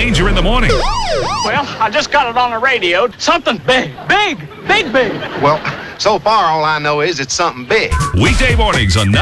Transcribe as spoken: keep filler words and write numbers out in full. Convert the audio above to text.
Danger in the Morning. Well, I just got it on the radio. Something big, big, big, big. Well, so far all I know is it's something big. Weekday mornings on